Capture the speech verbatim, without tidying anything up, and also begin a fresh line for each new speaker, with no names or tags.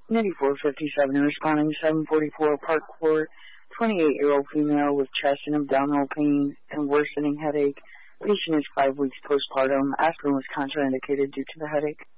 ninety-four fifty-seven, responding seven forty-four, Park Court, twenty-eight-year-old female with chest and abdominal pain and worsening headache. Patient is five weeks postpartum. Aspirin was contraindicated due to the headache.